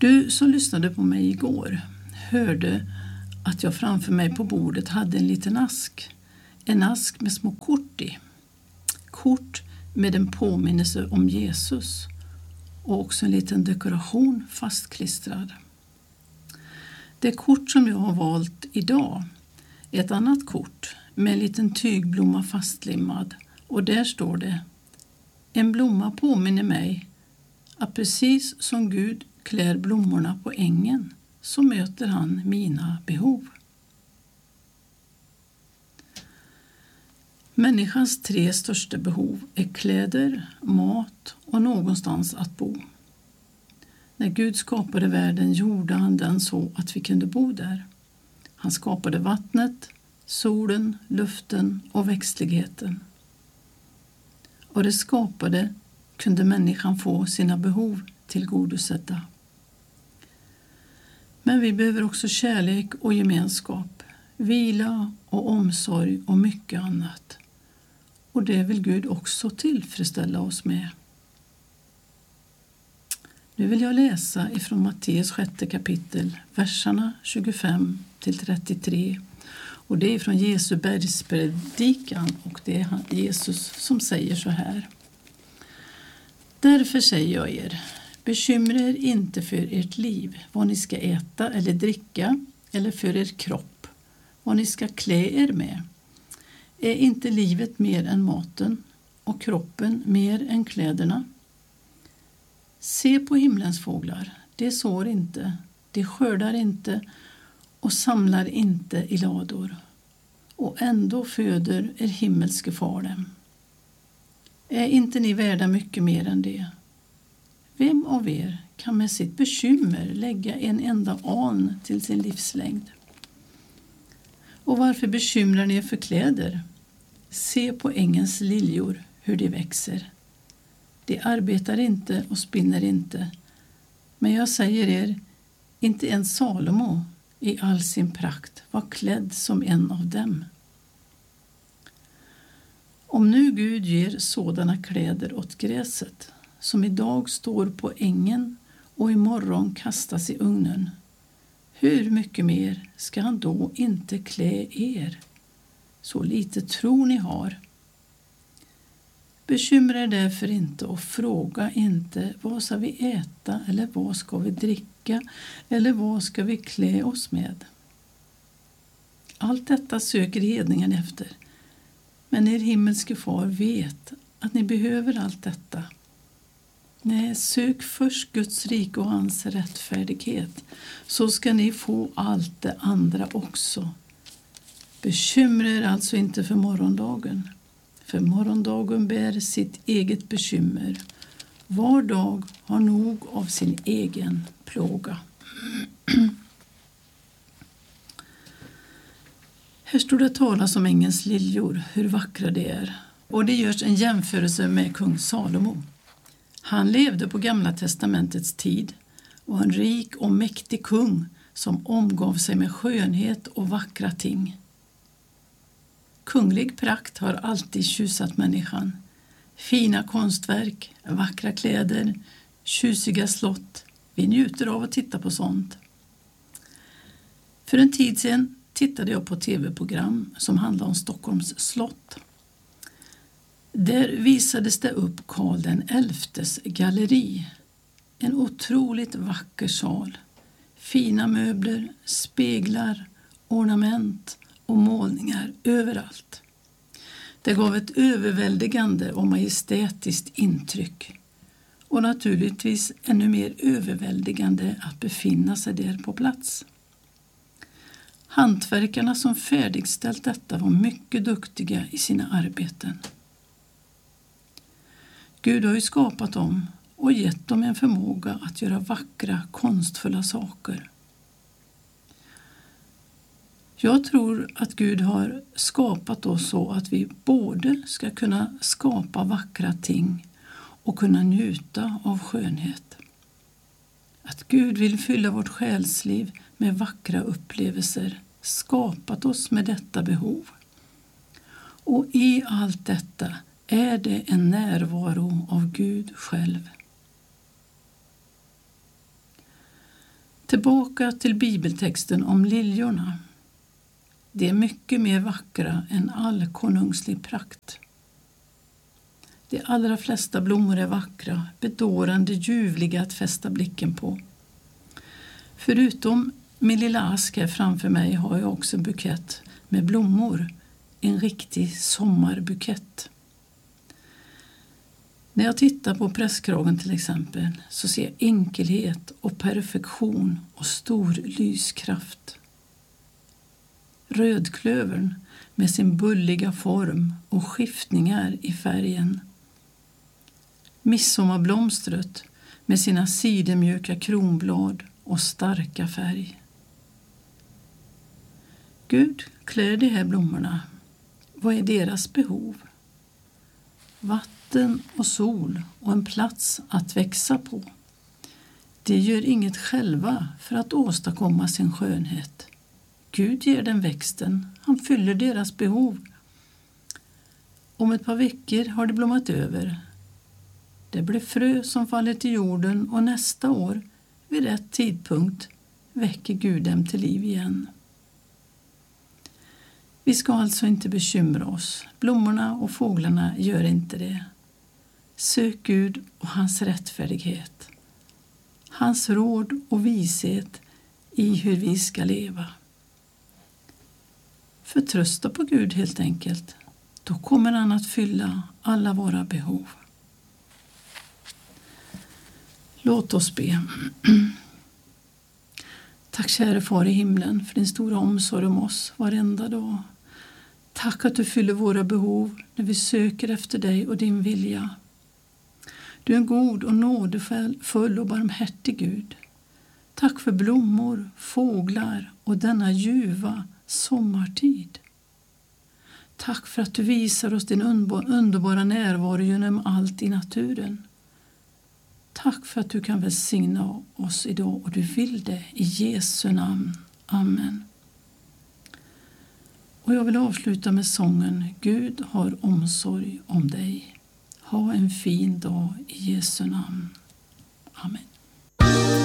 Du som lyssnade på mig igår hörde att jag framför mig på bordet hade en liten ask. En ask med små kort i. Kort med en påminnelse om Jesus och också en liten dekoration fastklistrad. Det kort som jag har valt idag är ett annat kort med en liten tygblomma fastlimmad och där står det: en blomma påminner mig att precis som Gud klär blommorna på ängen så möter han mina behov. Människans 3 största behov är kläder, mat och någonstans att bo. När Gud skapade världen gjorde han den så att vi kunde bo där. Han skapade vattnet, solen, luften och växtligheten. Och det skapade kunde människan få sina behov tillgodosedda. Men vi behöver också kärlek och gemenskap, vila och omsorg och mycket annat. Och det vill Gud också tillfredsställa oss med. Nu vill jag läsa ifrån Matteus 6 kapitel, verserna 25 till 33. Och det är från Jesu bergspredikan och det är Jesus som säger så här. Därför säger jag er, bekymra er inte för ert liv, vad ni ska äta eller dricka, eller för er kropp, vad ni ska klä er med. Är inte livet mer än maten och kroppen mer än kläderna? Se på himlens fåglar, de sår inte, de skördar inte och samlar inte i lador. Och ändå föder er himmelske far dem. Är inte ni värda mycket mer än det? Vem av er kan med sitt bekymmer lägga en enda an till sin livslängd? Och varför bekymrar ni er för kläder? Se på ängens liljor, hur de växer. De arbetar inte och spinner inte. Men jag säger er, inte ens Salomo i all sin prakt var klädd som en av dem. Om nu Gud ger sådana kläder åt gräset, som idag står på ängen och imorgon kastas i ugnen, hur mycket mer ska han då inte klä er? Så lite tro ni har. Bekymra er därför inte och fråga inte vad ska vi äta eller vad ska vi dricka eller vad ska vi klä oss med. Allt detta söker hedningen efter. Men er himmelske far vet att ni behöver allt detta. Nej, sök först Guds rike och hans rättfärdighet, så ska ni få allt det andra också. Bekymra er alltså inte för morgondagen, för morgondagen bär sitt eget bekymmer. Var dag har nog av sin egen plåga. Här står det talas om ängens liljor, hur vackra det är. Och det görs en jämförelse med kung Salomo. Han levde på Gamla testamentets tid och en rik och mäktig kung som omgav sig med skönhet och vackra ting. Kunglig prakt har alltid tjusat människan. Fina konstverk, vackra kläder, tjusiga slott. Vi njuter av att titta på sånt. För en tid sedan tittade jag på tv-program som handlade om Stockholms slott. Där visades det upp Karl XI:s galleri. En otroligt vacker sal. Fina möbler, speglar, ornament och målningar överallt. Det gav ett överväldigande och majestätiskt intryck. Och naturligtvis ännu mer överväldigande att befinna sig där på plats. Hantverkarna som färdigställt detta var mycket duktiga i sina arbeten. Gud har ju skapat dem och gett dem en förmåga att göra vackra, konstfulla saker. Jag tror att Gud har skapat oss så att vi både ska kunna skapa vackra ting och kunna njuta av skönhet. Att Gud vill fylla vårt själsliv med vackra upplevelser, skapat oss med detta behov. Och i allt detta är det en närvaro av Gud själv. Tillbaka till bibeltexten om liljorna. Det är mycket mer vackra än all konungslig prakt. De allra flesta blommor är vackra, bedårande, ljuvliga att fästa blicken på. Förutom min lilla ask här framför mig har jag också en bukett med blommor, en riktig sommarbukett. När jag tittar på prästkragen till exempel så ser jag enkelhet och perfektion och stor lyskraft. Rödklövern med sin bulliga form och skiftningar i färgen. Midsommarblomstret med sina sidenmjuka kronblad och starka färg. Gud klär de här blommorna. Vad är deras behov? Vatten och sol och en plats att växa på. De gör inget själva för att åstadkomma sin skönhet. Gud ger den växten, han fyller deras behov. Om ett par veckor har det blommat över. Det blir frö som faller till jorden och nästa år, vid rätt tidpunkt, väcker Gud dem till liv igen. Vi ska alltså inte bekymra oss. Blommorna och fåglarna gör inte det. Sök Gud och hans rättfärdighet. Hans råd och vishet i hur vi ska leva. Förtrösta på Gud helt enkelt. Då kommer han att fylla alla våra behov. Låt oss be. Tack kära Far i himlen för din stora omsorg om oss varenda dag. Tack att du fyller våra behov när vi söker efter dig och din vilja. Du är en god och nådefull och barmhärtig Gud. Tack för blommor, fåglar och denna ljuva sommartid. Tack för att du visar oss din underbara närvaro genom allt i naturen. Tack för att du kan välsigna oss idag och du vill det i Jesu namn. Amen. Och jag vill avsluta med sången Gud har omsorg om dig. Ha en fin dag i Jesu namn. Amen.